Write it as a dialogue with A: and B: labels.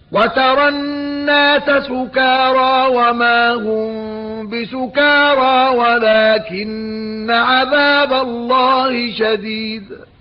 A: وَتَرَى النَّاسَ سُكَارَى وَمَا هُمْ بِسُكَارَى وَلَكِنَّ عَذَابَ اللَّهِ شَدِيدٌ